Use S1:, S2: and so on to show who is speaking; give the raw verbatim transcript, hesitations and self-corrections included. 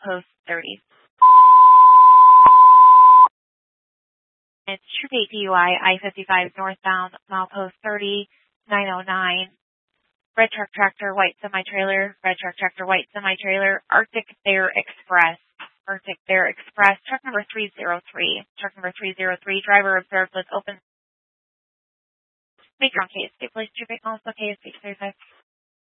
S1: milepost thirty. It's Troop eight D U I, I fifty-five northbound, milepost thirty, nine oh nine. Red truck tractor, white semi-trailer, red truck tractor, white semi-trailer, Arctic Bear Express. Arctic Bear Express, truck number three oh three. Truck number three oh three, driver observed with open. Make your own case. State police, Troop eight, also case, state thirty-five.